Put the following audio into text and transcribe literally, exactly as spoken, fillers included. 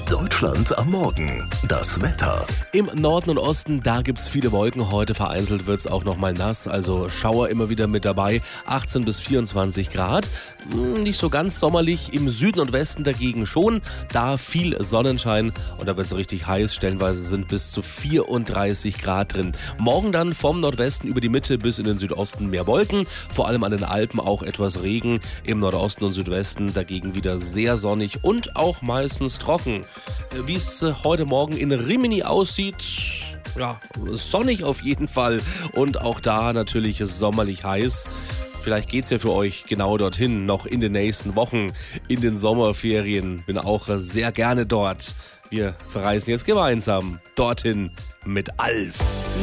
Deutschland am Morgen. Das Wetter. Im Norden und Osten, da gibt's viele Wolken heute. Vereinzelt wird's auch noch mal nass, also Schauer immer wieder mit dabei. achtzehn bis vierundzwanzig Grad. Hm, nicht so ganz sommerlich. Im Süden und Westen dagegen schon. Da viel Sonnenschein und da wird's richtig heiß. Stellenweise sind bis zu vierunddreißig Grad drin. Morgen dann vom Nordwesten über die Mitte bis in den Südosten mehr Wolken. Vor allem an den Alpen auch etwas Regen. Im Nordosten und Südwesten dagegen wieder sehr sonnig und auch meistens trocken. Wie es heute Morgen in Rimini aussieht, ja, sonnig auf jeden Fall und auch da natürlich sommerlich heiß. Vielleicht geht's ja für euch genau dorthin, noch in den nächsten Wochen, in den Sommerferien. Bin auch sehr gerne dort. Wir verreisen jetzt gemeinsam dorthin mit Alf.